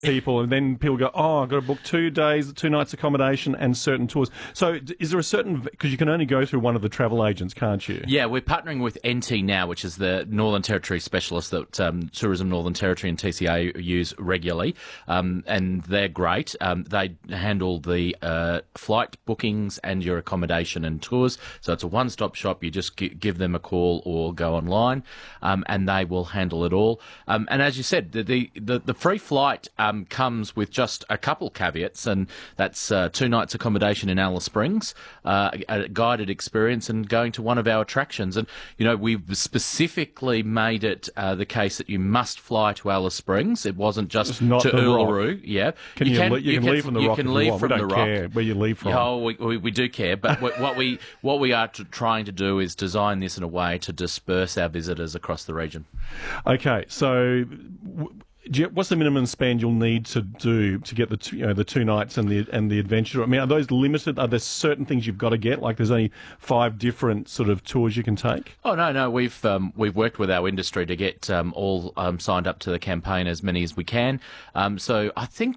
people, and then people go, oh, I've got to book 2 days, 2 nights accommodation and certain tours. So is there a certain, because you can only go through one of the travel agents, can't you? Yeah, we're partnering with NT Now, which is the Northern Territory specialist that Tourism Northern Territory and TCA use regularly, and they're great. They handle the flight bookings and your accommodation and tours, so it's a one-stop shop. You just give them a call or go online, and they will handle it all. And as you said, the free flight comes with just a couple caveats, and that's 2 nights accommodation in Alice Springs, a guided experience, and going to one of our attractions. And, you know, we've specifically made it the case that you must fly to Alice Springs. It wasn't just to Uluru. Yeah. You can leave from the Rock. You can leave from the Rock. Care where you leave from. Oh, we do care, but what we are trying to do is design this in a way to disperse our visitors across the region. Okay, so what's the minimum spend you'll need to do to get the 2 nights and the adventure? I mean, are those limited? Are there certain things you've got to get? Like, there's only 5 different sort of tours you can take? Oh no, we've worked with our industry to get all signed up to the campaign, as many as we can. So I think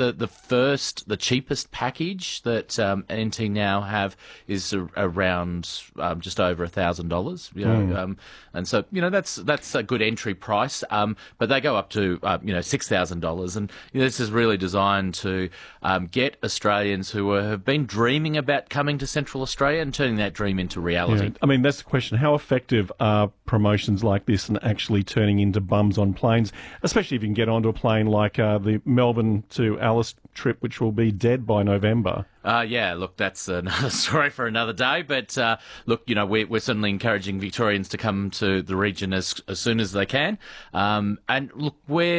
the cheapest package that NT Now have is around just over $1,000. You know, and so that's a good entry price. But they go up to $6,000, and this is really designed to get Australians who have been dreaming about coming to Central Australia and turning that dream into reality. Yeah. I mean, that's the question. How effective are promotions like this and actually turning into bums on planes, especially if you can get onto a plane like the Melbourne to Alice trip, which will be dead by November? Yeah, look, that's another story for another day. But look, we're certainly encouraging Victorians to come to the region as soon as they can. And look,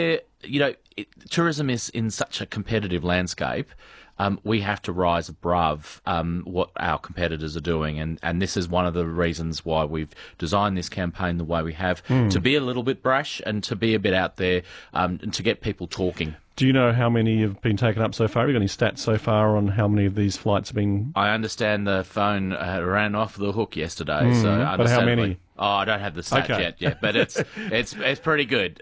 tourism is in such a competitive landscape. We have to rise above what our competitors are doing, and this is one of the reasons why we've designed this campaign the way we have, to be a little bit brash and to be a bit out there, and to get people talking. Do you know how many have been taken up so far? Have you got any stats so far on how many of these flights have been? I understand the phone ran off the hook yesterday. But how many? Oh, I don't have the stats yet, but it's pretty good.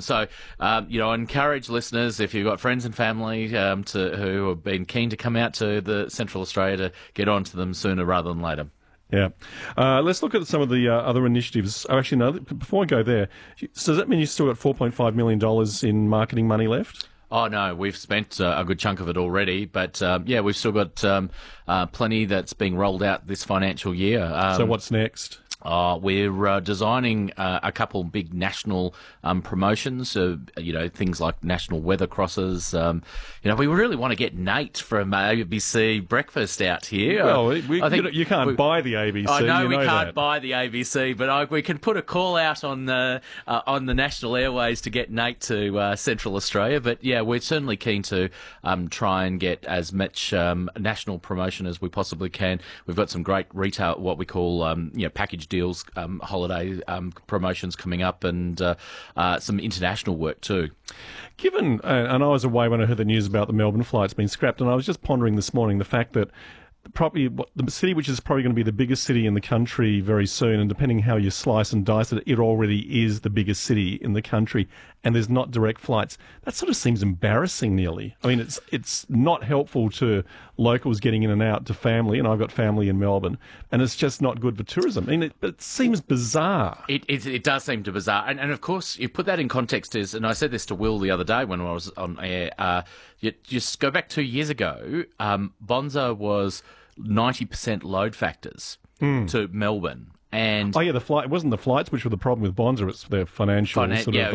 Encourage listeners, if you've got friends and family who have been keen to come out to the Central Australia, to get on to them sooner rather than later. Yeah. Let's look at some of the other initiatives. Oh, actually, no, before I go there, so does that mean you've still got $4.5 million in marketing money left? Oh, no, we've spent a good chunk of it already, but we've still got plenty that's being rolled out this financial year. So what's next? We're designing a couple big national promotions, things like national weather crosses. We really want to get Nate from ABC Breakfast out here. Well, you can't buy the ABC. I know we can't that. buy the ABC, but we can put a call out on the national airways to get Nate to Central Australia. But yeah, we're certainly keen to try and get as much national promotion as we possibly can. We've got some great retail, what we call package deals, holiday promotions coming up, and some international work too. Given, and I was away when I heard the news about the Melbourne flight's been scrapped, and I was just pondering this morning the fact that the city, which is probably going to be the biggest city in the country very soon, and depending how you slice and dice it, it already is the biggest city in the country, and there's not direct flights. That sort of seems embarrassing, nearly. I mean, it's not helpful to locals getting in and out, to family, and I've got family in Melbourne, and it's just not good for tourism. I mean, it seems bizarre. It does seem to bizarre, and of course, you put that in context, and I said this to Will the other day when I was on air, you just go back 2 years ago, Bonza was 90% load factors to Melbourne. And it wasn't the flights which were the problem with Bonza, it's their financial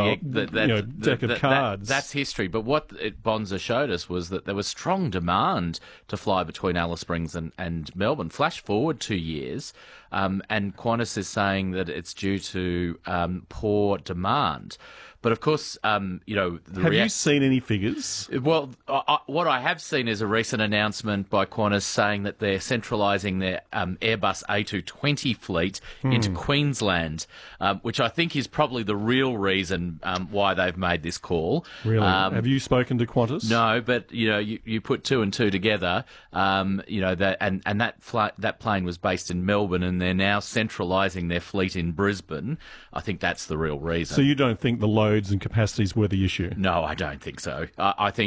deck of cards. That's history. But what Bonza showed us was that there was strong demand to fly between Alice Springs and Melbourne. Flash forward 2 years, and Qantas is saying that it's due to poor demand. But of course, have you seen any figures? Well, what I have seen is a recent announcement by Qantas saying that they're centralising their Airbus A220 fleet into Queensland, which I think is probably the real reason why they've made this call. Really? Have you spoken to Qantas? No, but you put 2 and 2 together. That plane was based in Melbourne, and they're now centralising their fleet in Brisbane. I think that's the real reason. So you don't think the loads and capacities were the issue? No, I don't think so. I think